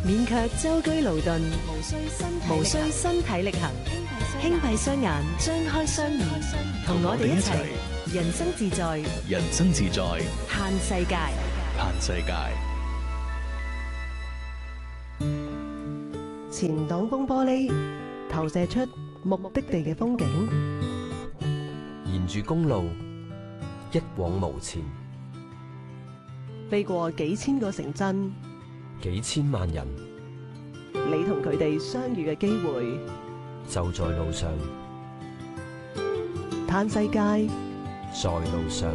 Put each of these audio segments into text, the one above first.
免卻舟車勞頓，無需身體力行，輕閉雙眼，張開雙耳，同我哋一齊人生自在， 人生自在， 嘆世界。 嘆世界。 前擋風玻璃投射出目的地嘅風景， 沿住公路一往無前， 飛過幾千個城鎮， 幾千萬人， 你同佢哋相遇嘅機會就在路上。 嘆世界， 在路上。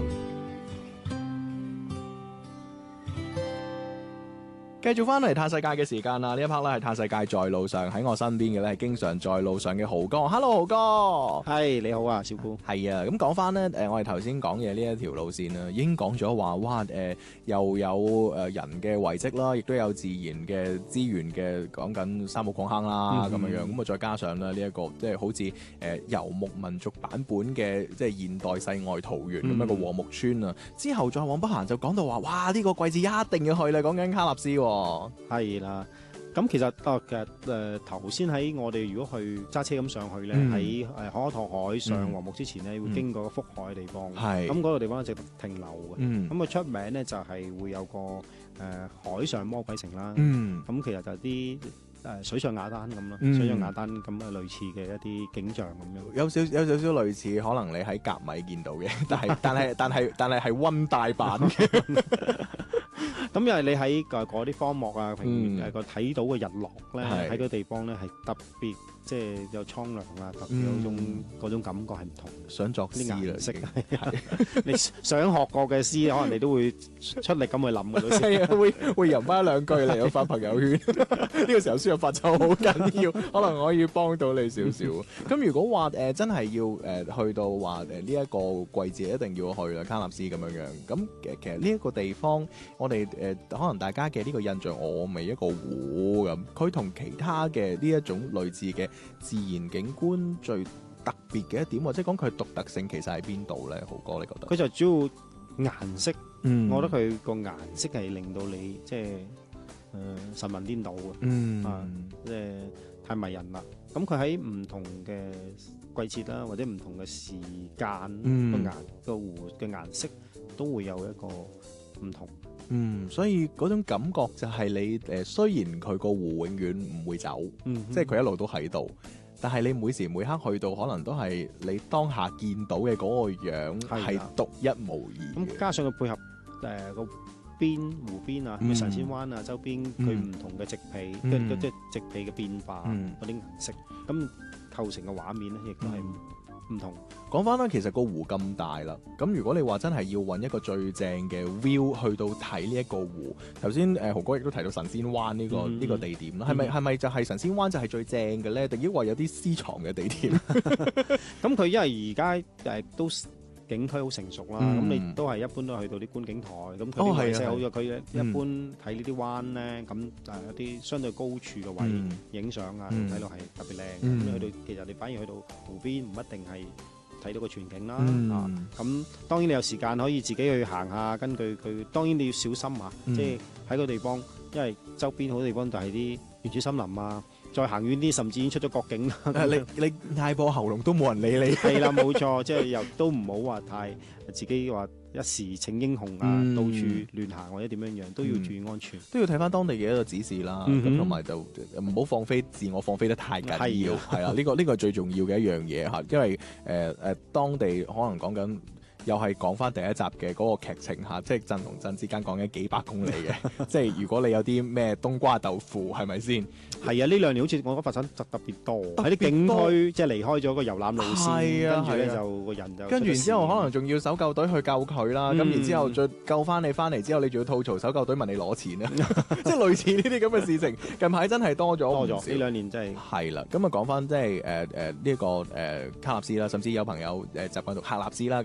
繼續翻嚟嘆世界嘅時間啦，呢一 part 咧係嘆世界在路上，喺我身邊嘅咧係經常在路上嘅豪哥。Hello，豪哥， 係你好啊，小姑。 係啊，咁講翻咧，我哋頭先講嘅呢一條路線啦，已經講咗話，哇，又有人嘅遺跡啦，亦都有自然嘅資源嘅，講緊三木礦坑啦，咁樣樣，咁啊再加上咧呢一個即係好似游牧民族版本嘅即係現代世外桃源咁一個禾木村啊，之後再往北行就講到話，哇，呢個季節一定要去啦，講緊卡納斯喎。 係啦，咁其實頭先喺我哋如果去揸車咁上去咧，喺可托海上禾木之前咧，會經過個福海嘅地方，咁嗰個地方值得停留嘅。咁佢出名咧就係會有個海上魔鬼城啦，咁其實就係啲水上雅丹咁咯，水上雅丹咁嘅類似嘅一啲景象咁樣， 有少少類似，可能你喺甲米見到嘅，但係溫帶版嘅。 咁因為你喺嗰啲荒漠啊，個睇到嘅日落咧，喺個地方咧係特別，即係有蒼涼啊，特別有嗰種感覺係唔同。 想作詩啦， 色你想學過嘅詩，可能你都會出力咁去諗嘅。 係啊，會吟翻兩句嚟，我發朋友圈。呢個時候輸入法就好緊要，可能可以幫到你少少。咁如果話真係要去到話呢一個季節一定要去啦，卡納斯咁樣樣。咁其實呢一個地方，我哋可能大家嘅呢個印象，我咪一個湖咁。佢同其他嘅呢一種類似嘅自然景觀最特別嘅一點，或者講佢獨特性，其實喺邊度咧？豪哥，你覺得？ 佢就主要顏色，我覺得佢個顏色係令到你即係神魂顛倒嘅，即係太迷人啦。咁佢喺唔同嘅季節啦，或者唔同嘅時間，個湖嘅顏色都會有一個唔同。 所以嗰種感覺就係你雖然佢個湖永遠唔會走，即係佢一路都喺度，但係你每時每刻去到，可能都係你當下見到嘅嗰個樣係獨一無二。 咁加上佢配合個湖邊啊，神仙灣啊，周邊佢唔同嘅植被，即係植被嘅變化嗰啲顏色，咁構成嘅畫面咧，亦都係唔同。 講翻啦，其實個湖咁大啦，咁如果你話真係要揾一個最正嘅 view 去到睇呢一個湖，頭先豪哥亦都提到神仙灣呢個地點啦，係咪就係神仙灣就係最正嘅咧？定抑或有啲私藏嘅地點？ 咁佢因為而家都景區好成熟啦，咁你都係一般都去到啲觀景台，咁佢啲位勢好咗，佢一般睇呢啲灣咧，咁有啲相對高處嘅位影相啊，睇落係特別靚。咁你去到其實你反而去到湖邊唔一定係睇到個全景啦，咁當然你有時間可以自己去行下，根據佢，當然你要小心啊，即係喺個地方，因為周邊好多地方就係啲原始森林啊。再行遠啲，甚至已經出咗國境啦。 你嗌破喉嚨都冇人理你。 係啦，冇錯，即係又都唔好話太自己話一時逞英雄啊，到處亂行或者點樣樣，都要注意安全。 都要睇翻當地嘅一個指示啦，咁同埋就唔好放飛自我，放飛得太緊要。係啦，呢個係最重要嘅一樣嘢嚇，因為當地可能講緊。又係講翻第一集嘅嗰個劇情嚇，即係鎮同鎮之間講緊幾百公里嘅，即係如果你有啲咩冬瓜豆腐，係咪先？ 係啊，呢兩年好似我覺得發生特別多喺啲景區，即係離開咗個遊覽路線，跟住咧就個人就跟住然之後可能仲要搜救隊去救佢啦，咁然之後再救翻你翻嚟之後，你仲要吐槽搜救隊問你攞錢啊，即係類似呢啲咁嘅事情，近排真係多咗呢兩年真係係啦。咁啊講翻即係呢個卡納斯啦，甚至有朋友習慣讀喀納斯啦，咁其實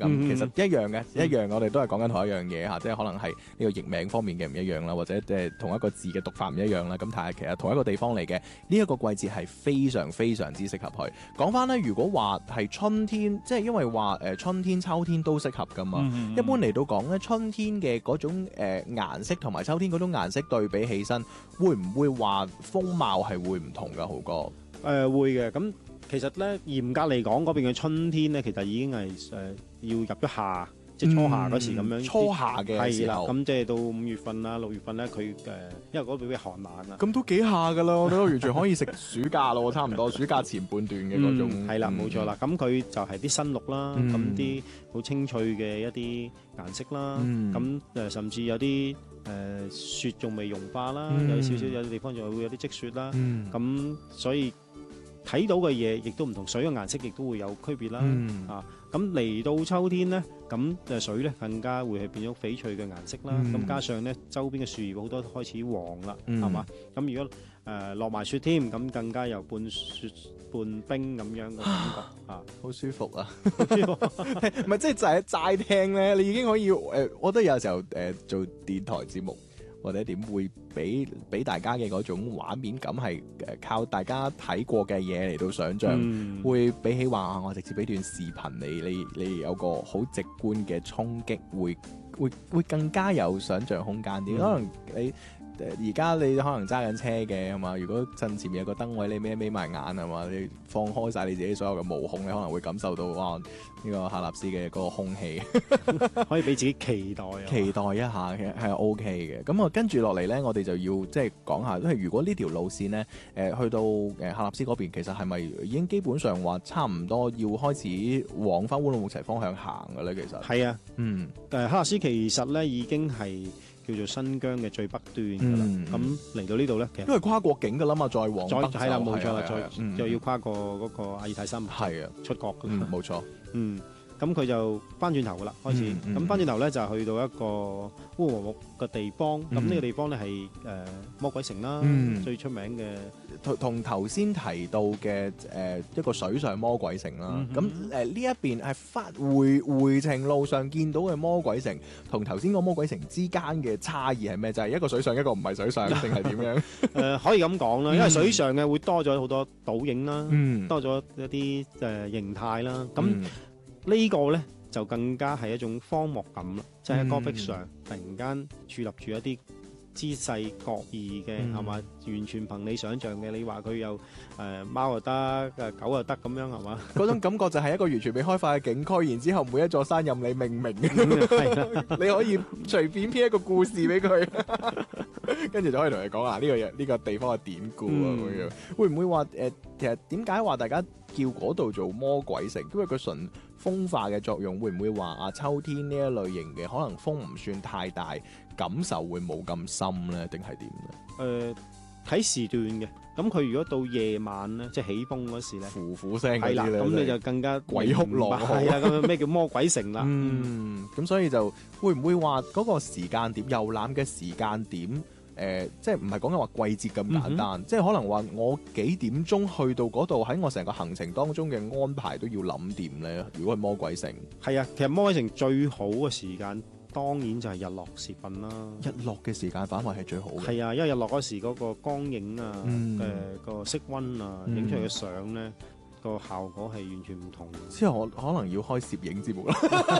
一樣嘅，一樣，我哋都係講緊同一樣嘢嚇，即係可能係呢個譯名方面嘅唔一樣啦，或者即係同一個字嘅讀法唔一樣啦。咁但係其實同一個地方嚟嘅呢一個季節係非常非常之適合去。講翻咧，如果話係春天，即係因為話春天、秋天都適合噶嘛。一般嚟到講咧，春天嘅嗰種顏色同埋秋天嗰種顏色對比起身，會唔會話風貌係會唔同噶？豪哥？ 會嘅。咁其實咧，嚴格嚟講，嗰邊嘅春天咧，其實已經係要入咗夏，即係初夏嗰時咁樣。 初夏嘅時候， 咁即係到5月份啦、6月份咧，佢因為嗰邊寒冷啊。 咁都幾夏噶啦，我覺得完全可以食暑假咯，差唔多暑假前半段嘅嗰種。 係啦，冇錯啦。咁佢就係啲新綠啦，咁啲好清脆嘅一啲顏色啦。咁甚至有啲雪仲未融化啦，有少少有啲地方仲會有啲積雪啦。咁所以睇到嘅嘢亦都唔同，水嘅顏色亦都會有區別啦。咁嚟到秋天咧，咁水咧更加會係變咗翡翠嘅顏色啦。咁加上咧周邊嘅樹葉好多都開始黃啦，係嘛？咁如果落埋雪添，咁更加有半雪半冰咁樣嘅感覺好舒服啊！好舒服，唔係即係就係齋聽咧，你已經可以我覺得有時候做電台節目或者點會俾大家嘅嗰種畫面感係靠大家睇過嘅嘢嚟到想像，會比起話我直接俾段視頻你有個好直觀嘅衝擊，會更加有想像空間啲。可能你而家你可能揸緊車嘅係嘛？如果趁前面有個燈位，你眯埋眼係嘛？你放開晒你自己所有嘅毛孔，你可能會感受到哇呢個喀納斯嘅嗰個空氣， 可以俾自己期待一下嘅係 OK 嘅。咁啊跟住落嚟咧，我哋就要即係講下，因為如果呢條路線咧去到喀納斯嗰邊，其實係咪已經基本上話差唔多要開始往翻烏魯木齊方向行嘅咧？其實係啊， 喀納斯其實咧已經係叫做新疆嘅最北端㗎啦，咁嚟到呢度咧，其實因為跨國境㗎啦嘛，再往北係啦，冇錯啦，再要跨過嗰個阿爾泰山係啊， 出國㗎， 冇錯， 咁佢就翻轉頭㗎啦，開始，咁翻轉頭咧就去到一個烏魯木嘅地方，咁呢個地方咧係魔鬼城啦，最出名嘅， 同頭先提到嘅一個水上魔鬼城啦，咁呢一邊係回程路上見到嘅魔鬼城，同頭先個魔鬼城之間嘅差異係咩？就係一個水上，一個唔係水上，定係點樣？ 可以咁講啦，因為水上嘅會多咗好多倒影啦，多咗一啲形態啦，咁呢個咧就更加係一種荒漠感啦，即係喺戈壁上突然間矗立住一啲姿勢各異嘅係嘛，完全憑你想象嘅。你話佢有貓又得，狗又得咁樣係嘛？ 嗰種感覺就係一個完全未開發嘅景區，然之後每一座山任你命名，你可以隨便編一個故事俾佢，跟住就可以同你講啊呢個地方嘅典故啊咁樣。會唔會話其實點解話大家叫嗰度做魔鬼城？因為佢純風化嘅作用，會唔會話秋天呢一類型嘅可能風唔算太大，感受會冇咁深咧，定係點咧？ 睇時段嘅，咁佢如果到夜晚咧，即係起風嗰時咧， 呼呼聲係啦，咁你就更加鬼哭狼嚎， 係啦，咁咩叫魔鬼城啦？ 咁所以就會唔會話嗰個時間點遊覽嘅時間點？即係唔係講緊話季節咁簡單，即係可能話我幾點鐘去到嗰度，喺我成個行程當中嘅安排都要諗掂咧。如果係魔鬼城， 係啊，其實魔鬼城最好嘅時間當然就係日落時分啦。 日落嘅時間反為係最好嘅。 係啊，因為日落嗰時嗰個光影啊，個色溫啊，影出嚟嘅相咧，個效果係完全唔同。 之後我可能要開攝影節目啦，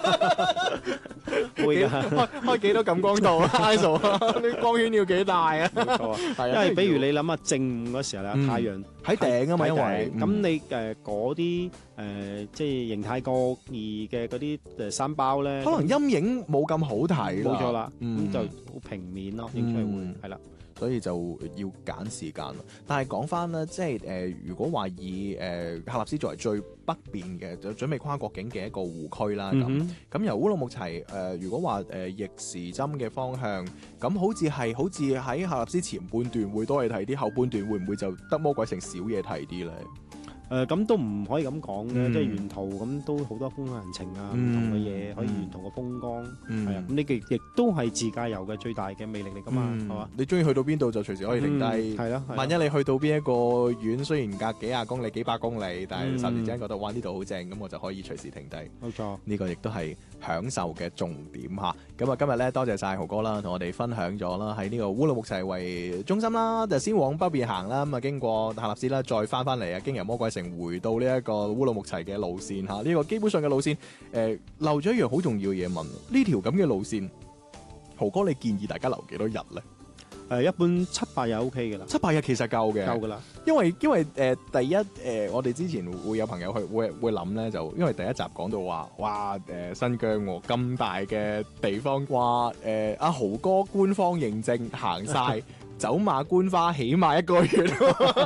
會㗎， 開幾多感光度啊？ISO 啊，啲光圈要幾大啊？ 冇錯啊，係啊，因為比如你諗下正午嗰時候咧，太陽喺頂啊嘛，因為咁你嗰啲即係形態各異嘅嗰啲山包咧， 可能陰影冇咁好睇。 冇錯啦，咁就好平面咯，影出嚟會係啦。 所以就要揀時間咯。但係講翻咧，即係如果話以喀納斯作為最北邊嘅，就準備跨國境嘅一個湖區啦。咁由烏魯木齊如果話逆時針嘅方向，咁好似喺喀納斯前半段會多嘢睇啲，後半段會唔會就得魔鬼城少嘢睇啲咧？ 咁都唔可以咁講嘅， 嗯即係沿途咁都好多風土人情啊，唔同嘅嘢可以沿途嘅風光，係啊，咁呢個亦都係自駕遊嘅最大嘅魅力嚟噶嘛，係嘛？ 你中意去到邊度就隨時可以停低。 係咯， 萬一你去到邊一個縣，雖然隔幾廿公里、幾百公里，但係霎時之間覺得哇呢度好正，咁我就可以隨時停低。 冇錯， 呢個亦都係享受嘅重點嚇。咁啊，今日咧多謝晒豪哥啦，同我哋分享咗啦，喺呢個烏魯木齊為中心啦，就先往北邊行啦，咁啊經過喀納斯啦，再翻嚟啊，經由魔鬼城回到呢一個烏魯木齊嘅路線嚇。呢個基本上嘅路線，漏咗一樣好重要嘅嘢問，呢條咁嘅路線，豪哥你建議大家留幾多日咧？ 一般7-8日 OK 嘅啦 ，7-8日其實夠嘅， 夠㗎啦。 因為第一我哋之前會有朋友去會諗咧，就因為第一集講到話，哇新疆喎咁大嘅地方，話阿豪哥官方認證行晒走馬觀花起碼1個月。